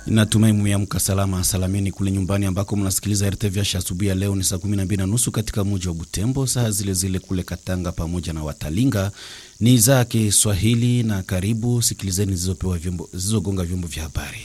Natumai mmeamka salama salamini kule nyumbani ambako mnasikiliza RTV asubuhi ya leo. Ni saa 12:30 katika mji wa Butembo, saa zile zile kule Katanga pamoja na Watalinga. Ni za Kiswahili na karibu sikilizeni zilizogonga vyombo vya habari.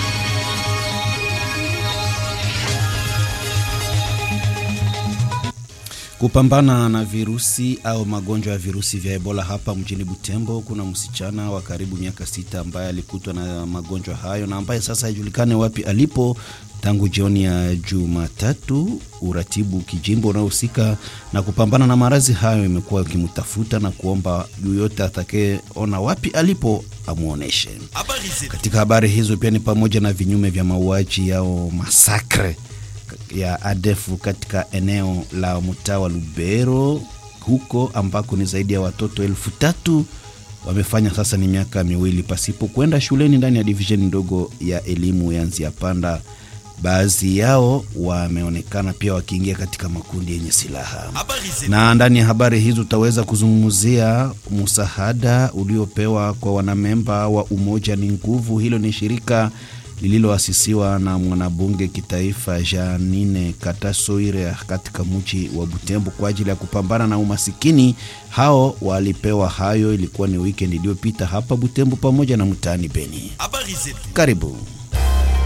Kupambana na virusi au magonjwa ya virusi vya Ebola hapa mjini Butembo, kuna msichana wa karibu miaka 6 ambaye alikutwa na magonjwa hayo na ambaye sasa haijulikane wapi alipo tangu jioni ya Jumatatu. Uratibu kijimbo unaohusika na kupambana na maradhi hayo imekuwa ikimtafuta na kuomba yoyote atakayeona wapi alipo amuoneshe. Katika habari hizo pia ni pamoja na vinyume vya mauaji yao masakre ya ADF katika eneo la mtaa wa Lubero huko ambako ni zaidi ya watoto 3,000 wamefanya sasa ni miaka 2 pasipo kwenda shuleni ndani ya division ndogo ya elimu ya Nziapanda. Baadhi yao wameonekana pia wakiingia katika makundi yenye silaha. Na ndani ya habari hizo tutaweza kuzungumzia msaada uliopewa kwa wanamemba wa Umoja ni Nguvu. Hilo ni shirika lililoasisiwa na mwanabunge kitaifa Janine Katasoire katika mji wa Butembo kwa ajili ya kupambana na umasikini. Hao walipewa hayo, ilikuwa ni weekend iliyopita hapa Butembo pamoja na mtaani Beni. Karibu.